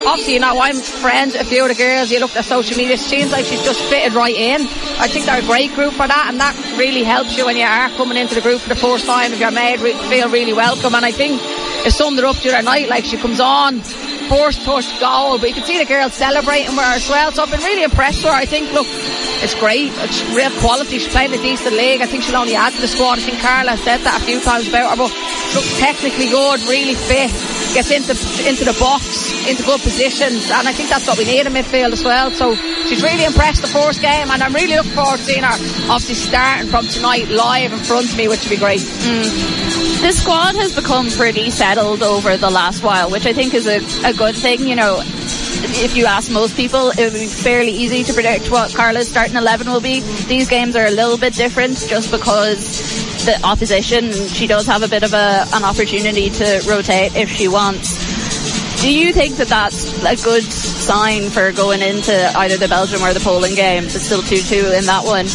Obviously, I'm friends with a few of the girls. You look at social media, it seems like she's just fitted right in. I think they're a great group for that, and that really helps you when you are coming into the group for the first time, if you're made feel really welcome. And I think it summed her up the other night. Like, she comes on, first touch, goal, but you can see the girls celebrating with her as well. So I've been really impressed with her. I think, look, it's great. It's real quality. She's playing a decent league. I think she'll only add to the squad. I think Carla said that a few times about her, but looks technically good, really fit, gets into the box, into good positions, and I think that's what we need in midfield as well. So she's really impressed the first game, and I'm really looking forward to seeing her obviously starting from tonight live in front of me, which would be great. The squad has become pretty settled over the last while, which I think is a good thing. You know, if you ask most people, it would be fairly easy to predict what Carla's starting 11 will be. These games are a little bit different just because the opposition, she does have a bit of an opportunity to rotate if she wants. Do you think that that's a good sign for going into either the Belgium or the Poland game? It's still 2-2 in that one.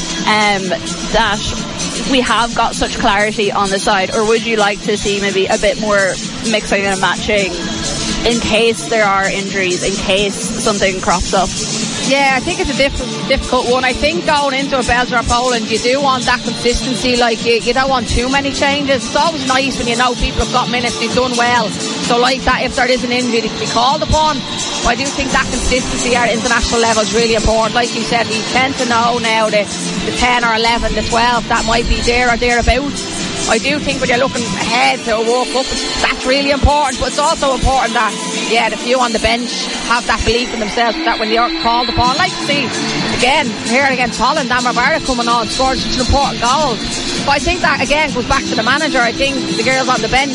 That we have got such clarity on the side, or would you like to see maybe a bit more mixing and matching in case there are injuries, in case something crops up? Yeah, I think it's a difficult one. I think going into a Belgium or Poland, you do want that consistency. Like, you don't want too many changes. It's always nice when you know people have got minutes, they've done well. So like that, if there is an injury, they can be called upon. But I do think that consistency at international level is really important. Like you said, we tend to know now the 10 or 11, the 12, that might be there or thereabouts. I do think when you're looking ahead to a World Cup, that's really important, but it's also important that, the few on the bench have that belief in themselves that when they're called upon, like to see, again, here against Holland, Dama Barra coming on, scored such an important goal. But I think that, again, goes back to the manager. I think the girls on the bench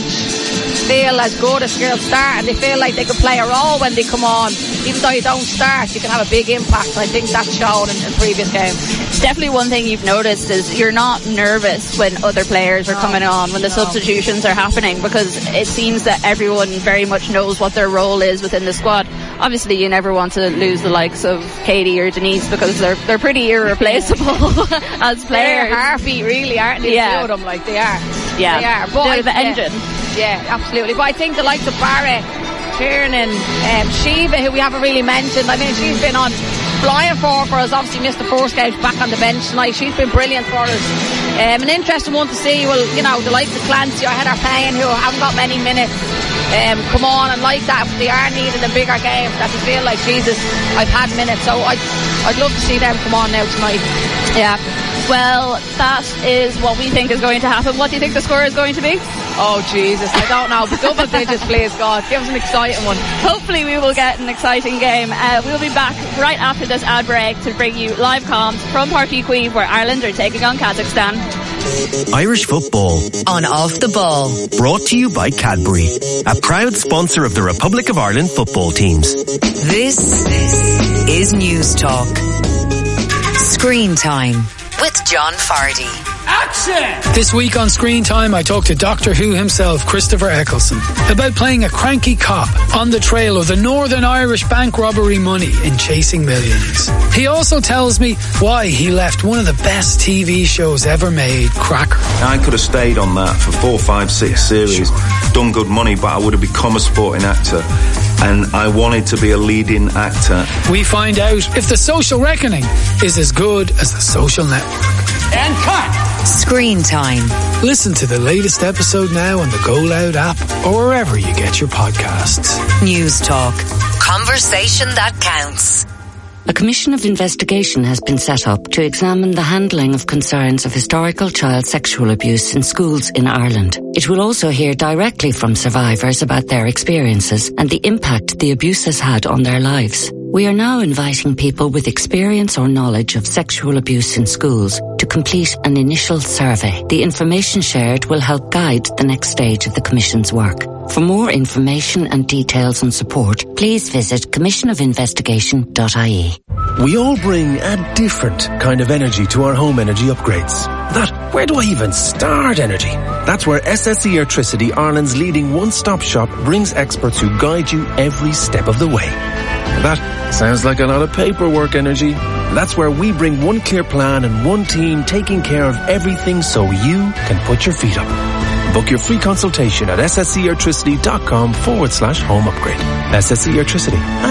feel as good as girls start, and they feel like they can play a role when they come on. Even though you don't start, you can have a big impact. I think that's shown in previous games. Definitely one thing you've noticed is you're not nervous when other players are coming on, when the substitutions are happening, because it seems that everyone very much knows what their role is within the squad. Obviously, you never want to lose the likes of Katie or Denise because they're pretty irreplaceable as players. They're heartbeat, really, aren't they? Yeah. Two of them, like they are. Yeah, they are. But they're the engine. Yeah, absolutely. But I think the likes of Barra, Kiernan, Shiva, who we haven't really mentioned, I mean, she's been on flying for us. Obviously missed the first game, back on the bench tonight. She's been brilliant for us. An interesting one to see. Well, the likes of Clancy or Heather Payne, who haven't got many minutes, come on, and like that, if they are needed in bigger games, that they feel like, Jesus, I've had minutes. So I'd love to see them come on now tonight. Yeah. Well, that is what we think is going to happen. What do you think the score is going to be? Oh, Jesus, I don't know. But double digits, please, God. Give us an exciting one. Hopefully we will get an exciting game. We'll be back right after this ad break to bring you live comms from Páirc Uí Chaoimh, where Ireland are taking on Kazakhstan. Irish football on Off the Ball, brought to you by Cadbury, a proud sponsor of the Republic of Ireland football teams. This is News Talk. Screen Time with John Fardy. Action! This week on Screen Time, I talked to Doctor Who himself, Christopher Eccleston, about playing a cranky cop on the trail of the Northern Irish bank robbery money in Chasing Millions. He also tells me why he left one of the best TV shows ever made, Cracker. I could have stayed on that for 4, 5, 6 series, done good money, but I would have become a sporting actor. And I wanted to be a leading actor. We find out if The Social Reckoning is as good as The Social Network. And cut! Screen Time. Listen to the latest episode now on the Go Loud app or wherever you get your podcasts. News Talk. Conversation that counts. A commission of investigation has been set up to examine the handling of concerns of historical child sexual abuse in schools in Ireland. It will also hear directly from survivors about their experiences and the impact the abuse has had on their lives. We are now inviting people with experience or knowledge of sexual abuse in schools to complete an initial survey. The information shared will help guide the next stage of the Commission's work. For more information and details on support, please visit commissionofinvestigation.ie. We all bring a different kind of energy to our home energy upgrades. That, where do I even start energy? That's where SSE Airtricity, Ireland's leading one-stop shop, brings experts who guide you every step of the way. That sounds like a lot of paperwork energy. That's where we bring one clear plan and one team taking care of everything so you can put your feet up. Book your free consultation at sscelectricity.com/home upgrade. SSE Electricity.